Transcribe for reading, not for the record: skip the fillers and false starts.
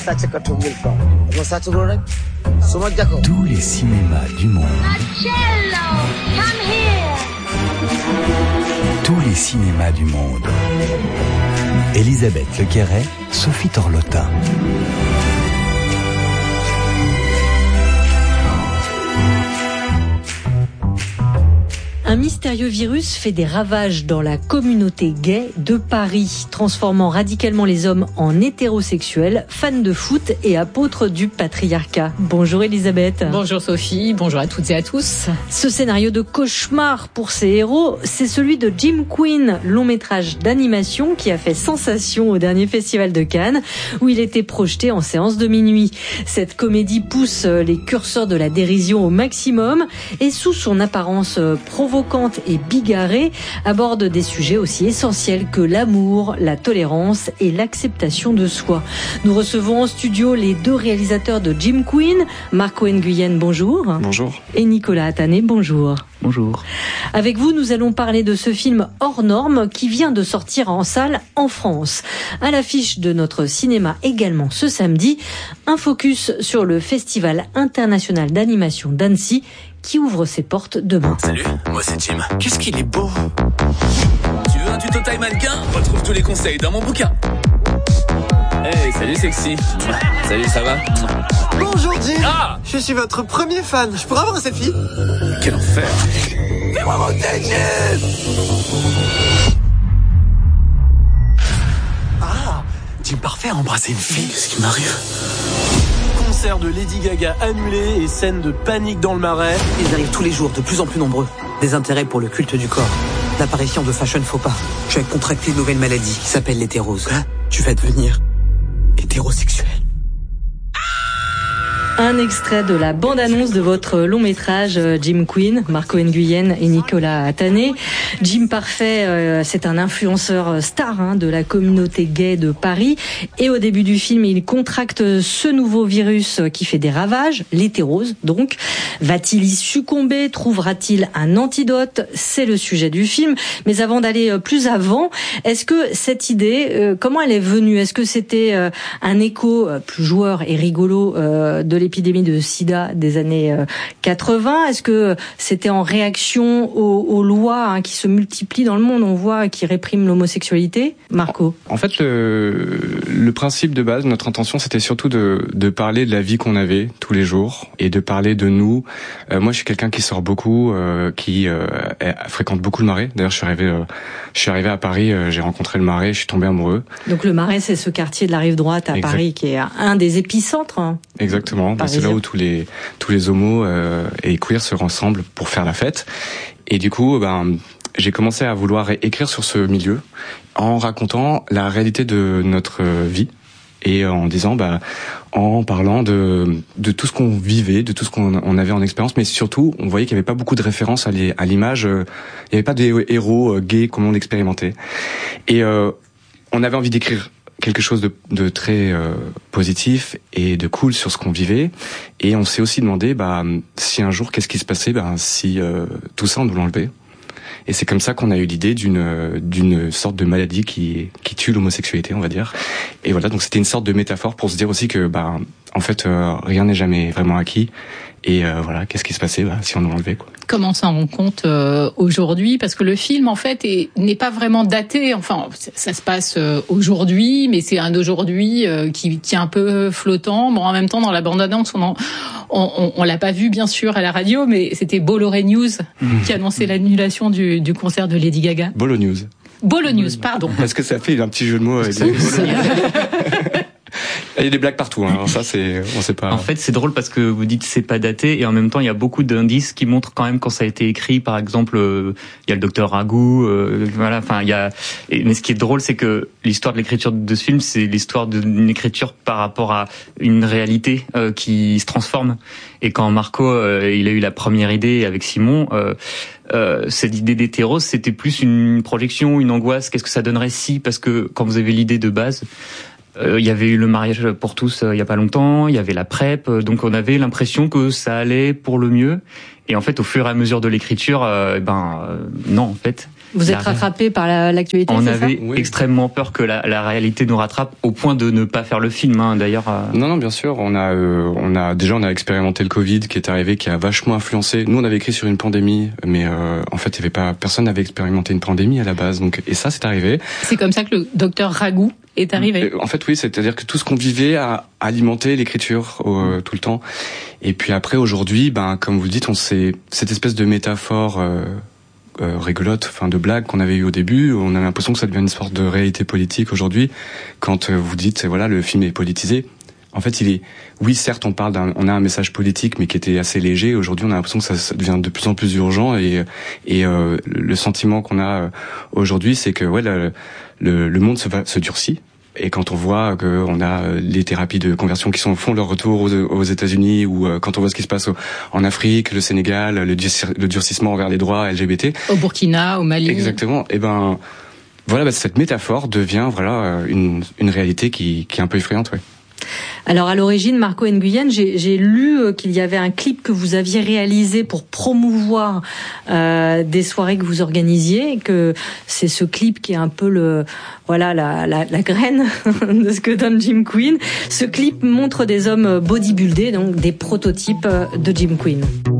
Tous les cinémas du monde. Tous les cinémas du monde. Elisabeth Lequerret, Sophie Torlotin. Un mystérieux virus fait des ravages dans la communauté gay de Paris, transformant radicalement les hommes en hétérosexuels, fans de foot et apôtres du patriarcat. Bonjour Elisabeth. Bonjour Sophie, bonjour à toutes et à tous. Ce scénario de cauchemar pour ses héros, c'est celui de Jim Quinn, long métrage d'animation qui a fait sensation au dernier festival de Cannes, où il était projeté en séance de minuit. Cette comédie pousse les curseurs de la dérision au maximum et sous son apparence provocante et bigarrée, aborde des sujets aussi essentiels que l'amour, la tolérance et l'acceptation de soi. Nous recevons en studio les deux réalisateurs de Jim Quinn, Marco Nguyen, bonjour. Bonjour. Et Nicolas Attané, bonjour. Bonjour. Avec vous, nous allons parler de ce film hors norme qui vient de sortir en salle en France. À l'affiche de notre cinéma également ce samedi, un focus sur le Festival international d'animation d'Annecy qui ouvre ses portes demain. Salut, moi c'est Jim. Qu'est-ce qu'il est beau! Tu veux un tuto taille mannequin? Retrouve tous les conseils dans mon bouquin. Hey, salut sexy. Salut, ça va? Bonjour Jim. Je suis votre premier fan. Je pourrais avoir un selfie? Quel enfer! Fais-moi monter, Jim! Jim parfait à embrasser une fille. Qu'est-ce qui m'arrive? Concert de Lady Gaga annulé et scène de panique dans le Marais. Ils arrivent tous les jours, de plus en plus nombreux. Des intérêts pour le culte du corps. L'apparition de fashion faux pas. Tu as contracté une nouvelle maladie qui s'appelle l'hétérose. Tu vas devenir hétérosexuel. Un extrait de la bande-annonce de votre long métrage Jim Quinn, Marco Nguyen et Nicolas Attané. Jim Parfait, c'est un influenceur star de la communauté gay de Paris. Et au début du film, il contracte ce nouveau virus qui fait des ravages, l'hétérose donc. Va-t-il y succomber? Trouvera-t-il un antidote? C'est le sujet du film. Mais avant d'aller plus avant, est-ce que cette idée, comment elle est venue? Est-ce que c'était un écho plus joueur et rigolo de l'épidémie de sida des années 80? Est-ce que c'était en réaction aux lois qui se multiplient dans le monde, on voit, qui répriment l'homosexualité? Marco? En fait, le principe de base, notre intention, c'était surtout de parler de la vie qu'on avait tous les jours et de parler de nous. Moi, je suis quelqu'un qui sort beaucoup, qui fréquente beaucoup le Marais. D'ailleurs, je suis arrivé à Paris, j'ai rencontré le Marais, je suis tombé amoureux. Donc le Marais, c'est ce quartier de la rive droite à Paris qui est un des épicentres. Exactement. C'est là où tous les homos et queers se rassemblent pour faire la fête. Et du coup, j'ai commencé à vouloir écrire sur ce milieu en racontant la réalité de notre vie et en disant, en parlant de tout ce qu'on vivait, de tout ce qu'on avait en expérience, mais surtout, on voyait qu'il n'y avait pas beaucoup de références à l'image. Il n'y avait pas des héros gays comme on l'expérimentait. Et on avait envie d'écrire quelque chose de très positif et de cool sur ce qu'on vivait, et on s'est aussi demandé si un jour qu'est-ce qui se passait si tout ça on nous l'enlevait. Et c'est comme ça qu'on a eu l'idée d'une sorte de maladie qui tue l'homosexualité, on va dire. Et voilà, donc c'était une sorte de métaphore pour se dire aussi que en fait rien n'est jamais vraiment acquis. Et voilà, qu'est-ce qui se passait si on nous l'enlevait, quoi. Comment on s'en rend compte aujourd'hui? Parce que le film, en fait, n'est pas vraiment daté. Enfin, ça se passe aujourd'hui, mais c'est un aujourd'hui qui est un peu flottant. Bon, en même temps, dans la bande-annonce, on l'a pas vu, bien sûr, à la radio, mais c'était Bolloré News qui annonçait l'annulation du concert de Lady Gaga. Bolo News. Bolo News, pardon. Parce que ça fait un petit jeu de mots avec Il y a des blagues partout, alors ça on sait pas. En fait, c'est drôle parce que vous dites c'est pas daté et en même temps il y a beaucoup d'indices qui montrent quand même quand ça a été écrit. Par exemple, il y a le docteur Ragout, voilà. Enfin, mais ce qui est drôle, c'est que l'histoire de l'écriture de ce film, c'est l'histoire d'une écriture par rapport à une réalité qui se transforme. Et quand Marco, il a eu la première idée avec Simon. Cette idée d'hétéros, c'était plus une projection, une angoisse. Qu'est-ce que ça donnerait si? Parce que quand vous avez l'idée de base, il y avait eu le mariage pour tous il y a pas longtemps, il y avait la PrEP, donc on avait l'impression que ça allait pour le mieux. Et en fait, au fur et à mesure de l'écriture, non, en fait. Vous êtes rattrapé par l'actualité, on c'est avait ça extrêmement peur que la réalité nous rattrape au point de ne pas faire le film. D'ailleurs. Non, bien sûr. On a expérimenté le Covid qui est arrivé, qui a vachement influencé. Nous, on avait écrit sur une pandémie, mais en fait, personne n'avait expérimenté une pandémie à la base. Donc, et ça, c'est arrivé. C'est comme ça que le docteur Ragout est arrivé. En fait, oui, c'est-à-dire que tout ce qu'on vivait a alimenté l'écriture tout le temps. Et puis après, aujourd'hui, comme vous le dites, cette espèce de métaphore rigolote, de blague qu'on avait eu au début, on a l'impression que ça devient une sorte de réalité politique aujourd'hui. Quand vous dites, voilà, le film est politisé, en fait, oui, certes, on a un message politique, mais qui était assez léger. Aujourd'hui, on a l'impression que ça devient de plus en plus urgent, et le sentiment qu'on a aujourd'hui, c'est que le monde se durcit. Et quand on voit qu'on a les thérapies de conversion qui font leur retour aux États-Unis, ou quand on voit ce qui se passe en Afrique, le Sénégal, le durcissement envers les droits LGBT, au Burkina, au Mali. Exactement. Et cette métaphore devient une réalité qui est un peu effrayante, ouais. Alors à l'origine, Marco Nguyen, j'ai lu qu'il y avait un clip que vous aviez réalisé pour promouvoir des soirées que vous organisiez, et que c'est ce clip qui est un peu la graine de ce que donne Jim Queen. Ce clip montre des hommes bodybuildés, donc des prototypes de Jim Queen.